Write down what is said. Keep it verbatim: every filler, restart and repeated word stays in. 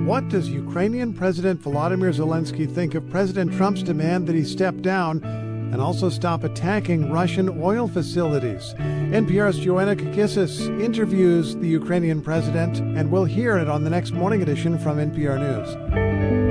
What does Ukrainian President Volodymyr Zelensky think of President Trump's demand that he step down and also stop attacking Russian oil facilities? N P R's Joanna Kakissis interviews the Ukrainian president, and we'll hear it on the next Morning Edition from N P R News.